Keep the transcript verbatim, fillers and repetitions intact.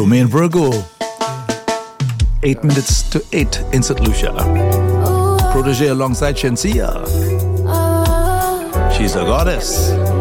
me in Virgo. Eight minutes to eight in Saint Lucia. Protege alongside Shensia. She's a goddess.